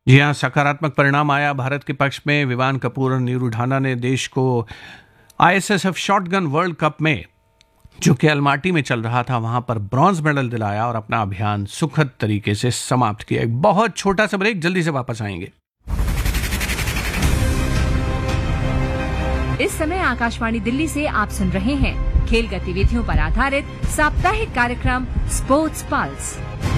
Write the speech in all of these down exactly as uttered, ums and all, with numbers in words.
जी हाँ, सकारात्मक परिणाम आया भारत के पक्ष में। विवान कपूर और नीरू ढाना ने देश को आईएसएसएफ शॉटगन वर्ल्ड कप में, जो कि अलमाटी में चल रहा था, वहां पर ब्रॉन्ज मेडल दिलाया और अपना अभियान सुखद तरीके से समाप्त किया। एक बहुत छोटा सा ब्रेक, जल्दी से वापस आएंगे। इस समय आकाशवाणी दिल्ली से आप सुन रहे हैं खेल गतिविधियों पर आधारित साप्ताहिक कार्यक्रम स्पोर्ट्स पल्स।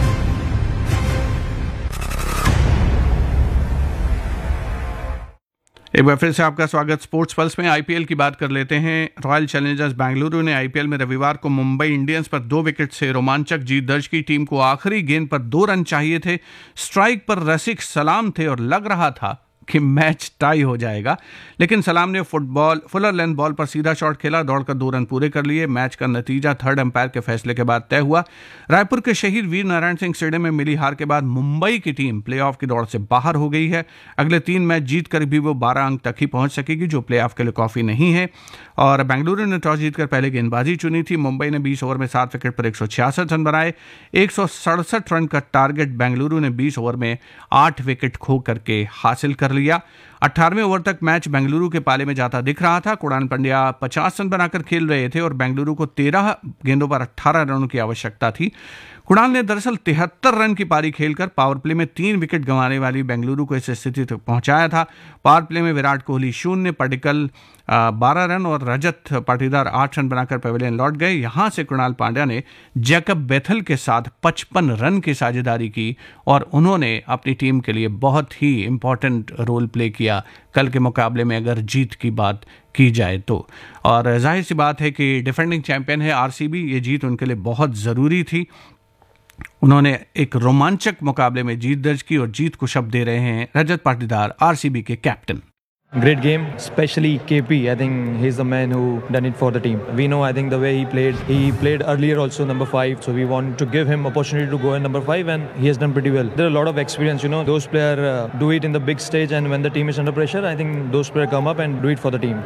एक बार फिर से आपका स्वागत। स्पोर्ट्स पल्स में आईपीएल की बात कर लेते हैं। रॉयल चैलेंजर्स बेंगलुरु ने आईपीएल में रविवार को मुंबई इंडियंस पर दो विकेट से रोमांचक जीत दर्ज की। टीम को आखिरी गेंद पर दो रन चाहिए थे। स्ट्राइक पर रसिक सलाम थे और लग रहा था कि मैच टाई हो जाएगा, लेकिन सलाम ने फुटबॉल फुलर लेंथ बॉल पर सीधा शॉट खेला, दौड़कर दो रन पूरे कर लिए। मैच का नतीजा थर्ड अंपायर के फैसले के बाद तय हुआ। रायपुर के शहीद वीर नारायण सिंह स्टेडियम में मिली हार के बाद मुंबई की टीम प्लेऑफ की दौड़ से बाहर हो गई है। अगले तीन मैच जीतकर भी वो बारह अंक तक ही पहुंच सकेगी, जो प्लेऑफ के लिए काफी नहीं है। और बेंगलुरु ने टॉस जीतकर पहले गेंदबाजी चुनी थी। मुंबई ने बीस ओवर में सात विकेट पर एक सौ छियासठ रन बनाए। एक सौ सड़सठ रन का टारगेट बेंगलुरु ने बीस ओवर में आठ विकेट खो करके हासिल कर लिया। अठारहवें ओवर तक मैच बेंगलुरु के पाले में जाता दिख रहा था। कुणाल पंड्या पचास रन बनाकर खेल रहे थे और बेंगलुरु को तेरह गेंदों पर अठारह रनों की आवश्यकता थी। कुणाल ने दरअसल तिहत्तर रन की पारी खेलकर पावर प्ले में तीन विकेट गंवाने वाली बेंगलुरु को इस स्थिति तक पहुंचाया था। पावर प्ले में विराट कोहली शून्य, पडिक्कल बारह रन और रजत पाटीदार आठ रन बनाकर पवेलियन लौट गए। यहां से कुणाल पांड्या ने जैकब बेथल के साथ पचपन रन की साझेदारी की और उन्होंने अपनी टीम के लिए बहुत ही इंपॉर्टेंट रोल प्ले किया कल के मुकाबले में, अगर जीत की बात की जाए तो। और जाहिर सी बात है कि डिफेंडिंग चैंपियन है आरसीबी, ये जीत उनके लिए बहुत ज़रूरी थी। उन्होंने एक रोमांचक मुकाबले में जीत दर्ज की और जीत को शब्द दे रहे हैं रजत पाटीदार, आरसीबी के captain. Great game, especially K P. I think he's the man who done it for the team. We know, I think the way he played, he played earlier also number five, so we want to give him opportunity to go in number five, and he has done pretty well. There are a lot of experience, you know. Those players uh, do it in the big stage, and when the team is under pressure, I think those players come up and do it for the team.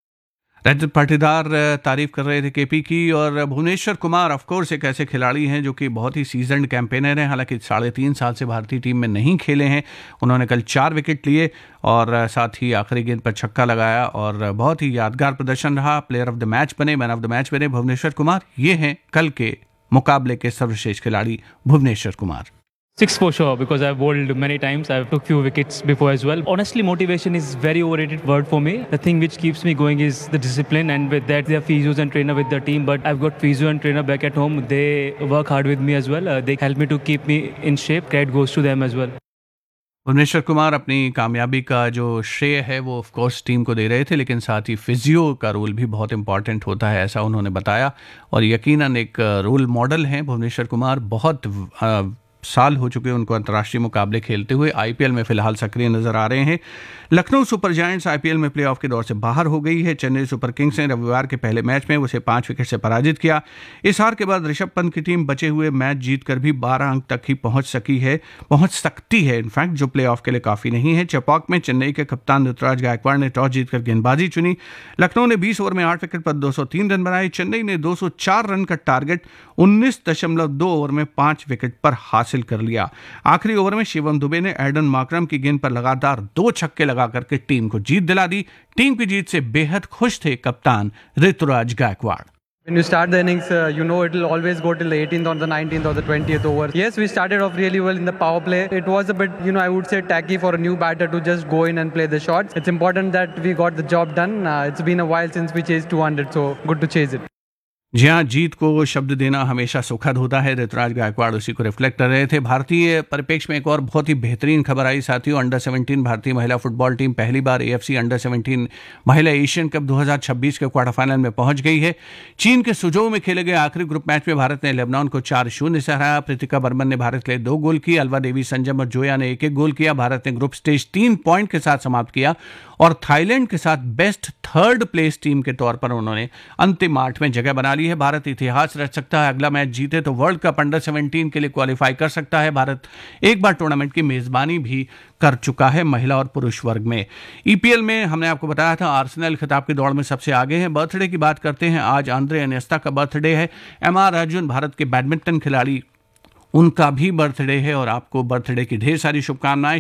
Rajat Patidar तारीफ कर रहे थे KP की। और Bhuvneshwar Kumar of course एक ऐसे खिलाड़ी हैं जो कि बहुत ही सीजन्ड कैंपेनर हैं, हालांकि साढ़े तीन साल से भारतीय टीम में नहीं खेले हैं। उन्होंने कल चार विकेट लिए और साथ ही आखिरी गेंद पर छक्का लगाया और बहुत ही यादगार प्रदर्शन रहा। प्लेयर ऑफ द मैच बने, मैन ऑफ द मैच बने भुवनेश्वर कुमार। ये हैं कल के मुकाबले के सर्वश्रेष्ठ खिलाड़ी Bhuvneshwar Kumar. Six for sure, because I've bowled many times. I've took few wickets before as well. Honestly, motivation is very overrated word for me. The thing which keeps me going is the discipline, and with that, there are physios and trainer with the team. But I've got physio and trainer back at home. They work hard with me as well. Uh, they help me to keep me in shape. Credit goes to them as well. Bhuvneshwar Kumar अपनी कामयाबी का जो श्रेय है वो of course team को दे रहे थे, लेकिन साथ ही फिजियो का रोल भी बहुत इंपॉर्टेंट होता है, ऐसा उन्होंने बताया। और यकीनन एक रोल मॉडल हैं भुवनेश्वर कुमार। बहुत आ, साल हो चुके उनको अंतर्राष्ट्रीय मुकाबले खेलते हुए। आईपीएल में फिलहाल सक्रिय नजर आ रहे हैं। लखनऊ सुपर जायंट्स आईपीएल में प्लेऑफ के दौर से बाहर हो गई है। चेन्नई सुपर किंग्स ने रविवार के पहले मैच में उसे पांच विकेट से पराजित किया। इस हार के बाद ऋषभ पंत की टीम बचे हुए मैच जीतकर भी बारह अंक तक ही पहुंच सकी है पहुंच सकती है इनफैक्ट, जो प्लेऑफ के लिए काफी नहीं है। चेपॉक में चेन्नई के कप्तान ऋतुराज गायकवाड़ ने टॉस जीतकर गेंदबाजी चुनी। लखनऊ ने बीस ओवर में आठ विकेट पर दो सौ तीन रन बनाए। चेन्नई ने दो सौ चार रन का टारगेट उन्नीस दशमलव दो ओवर में पांच विकेट पर हासिल कर लिया। आखिरी ओवर में शिवम दुबे ने एडन मार्करम की गेंद पर लगातार दो छक्के लगा करके टीम को जीत दिला दी। टीम की जीत से बेहद खुश थे कप्तान Rituraj Gaekwad. When you start the innings, uh, you know it will always go till the eighteenth or the nineteenth or the twentieth over. Yes, we started off really well in the power play. It was a bit, you know, I would say tacky for a new batter to just go in and play the shots. It's important that we got the job done. Uh, it's been a while since we chased two hundred, so good to chase it. जी हाँ, जीत को शब्द देना हमेशा सुखद होता है। ऋतुराज गायकवाड़ उसी को रिफ्लेक्ट कर रहे थे। भारतीय परिप्रेक्ष्य में एक और बहुत ही बेहतरीन खबर आई साथियों। अंडर सेवनटीन भारतीय महिला फुटबॉल टीम पहली बार एएफसी अंडर सेवनटीन महिला एशियन कप दो हज़ार छब्बीस के क्वार्टर फाइनल में पहुंच गई है। चीन के सुजोऊ में खेले गए आखिरी ग्रुप मैच में भारत ने लेबनान को चार शून्य से हराया। प्रीतिका बर्मन ने भारत के लिए दो गोल किए। अलवा देवी संजम और जोया ने एक एक गोल किया। भारत ने ग्रुप स्टेज तीन पॉइंट के साथ समाप्त किया और थाईलैंड के साथ बेस्ट थर्ड प्लेस टीम के तौर पर उन्होंने अंतिम आठ में जगह बना ली है। भारत इतिहास रच सकता है, अगला मैच जीते तो वर्ल्ड कप अंडर सेवनटीन के लिए क्वालिफाई कर सकता है। भारत एक बार टूर्नामेंट की मेजबानी भी कर चुका है महिला और पुरुष वर्ग में। ईपीएल में हमने आपको बताया था आर्सेनल खिताब की दौड़ में सबसे आगे है। बर्थडे की बात करते हैं, आज आंद्रे इनिएस्टा का बर्थडे है। एम आर अर्जुन भारत के बैडमिंटन खिलाड़ी, उनका भी बर्थडे है और आपको बर्थडे की ढेर सारी शुभकामनाएं।